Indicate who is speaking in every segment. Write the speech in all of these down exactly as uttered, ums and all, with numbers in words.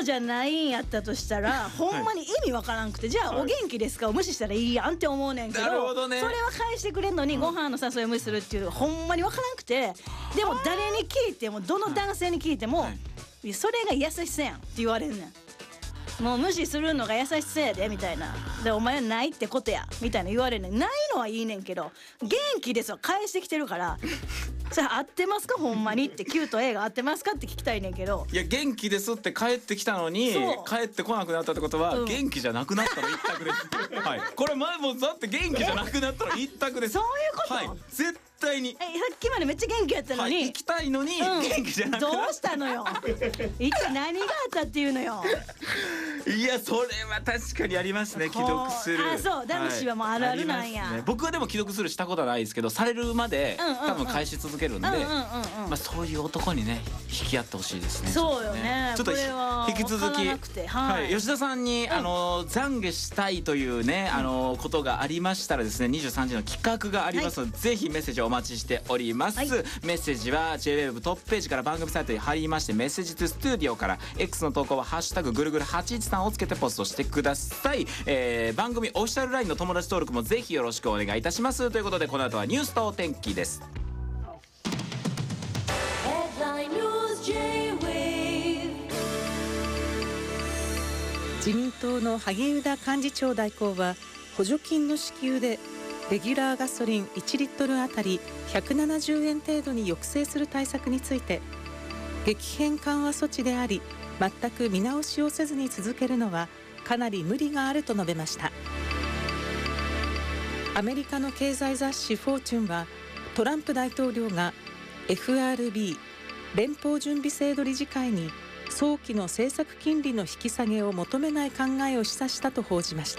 Speaker 1: じゃないんやったとしたらほんまに意味わからんくて、じゃあお元気ですかを無視したらいいやんって思うねんけど、
Speaker 2: なるほどね、
Speaker 1: それは返してくれんのにご飯の誘いを無視するっていうほんまにわからんくて、でも誰に聞いてもどの男性に聞いても、はい、それが優しさやんって言われるねん。もう無視するのが優しさやでみたいな、でお前はないってことやみたいな言われるねん。ないのはいいねんけど元気ですわ返してきてるからそれ合ってますかほんまにって Q と A が合ってますかって聞きたいねんけど、
Speaker 2: いや元気ですって帰ってきたのに帰ってこなくなったってことは、うん、元気じゃなくなったの一択です、はい、これ前もだって元気じゃなくなったの一択です。
Speaker 1: そういうこと、
Speaker 2: はい、絶対に。
Speaker 1: えさっきまでめっちゃ元気やったのに、
Speaker 2: はい、行きたいのに、うん、元気じゃなくなった。
Speaker 1: どうしたのよ一体何があったっていうのよ。
Speaker 2: いやそれは確かにありますね、既読する。
Speaker 1: あそう男子はもうあるあるなんや、
Speaker 2: はいね、僕はでも既読するしたことはないですけど、されるまで、うんうんうん、多分返し続けるんで、うんうんうんうん、まあ、そういう男にね引き合ってほしいですね。
Speaker 1: そうよね、
Speaker 2: ちょっと引き続き、
Speaker 1: はい
Speaker 2: はい、吉田さんに、うん、あの懺悔したいというね、うん、あのことがありましたらですね、にじゅうさんじの企画がありますので、はい、ぜひメッセージをお待ちしております、はい、メッセージは ジェイウェブ トップページから番組サイトに貼りまして、メッセージトゥスタジオから X の投稿はハッシュタグぐるぐるはちいちさんをつけてポストしてください、えー、番組オフィシャル ライン の友達登録もぜひよろしくお願いいたしますということで、この後はニュースとお天気です。
Speaker 3: 自民党の萩生田幹事長代行は、補助金の支給でレギュラーガソリンいちリットルあたりひゃくななじゅうえん程度に抑制する対策について、激変緩和措置であり全く見直しをせずに続けるのはかなり無理があると述べました。アメリカの経済雑誌フォーチュンは、トランプ大統領が エフアールビー 連邦準備制度理事会に早期の政策金利の引き下げを求めない考えを示唆したと報じました。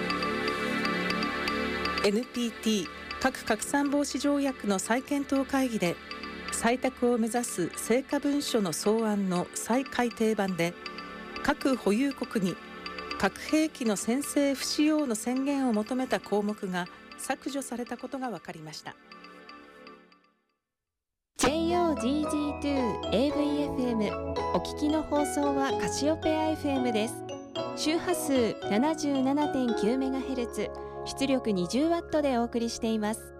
Speaker 3: エヌピーティー 核拡散防止条約の再検討会議で、採択を目指す成果文書の草案の再改訂版で、核保有国に核兵器の先制不使用の宣言を求めた項目が削除されたことが分かりました。
Speaker 4: ジェイオージージーツー エーブイエフエム お聞きの放送はカシオペア エフエム です。周波数 ななじゅうななてんきゅうメガヘルツ、出力 にじゅうワット でお送りしています。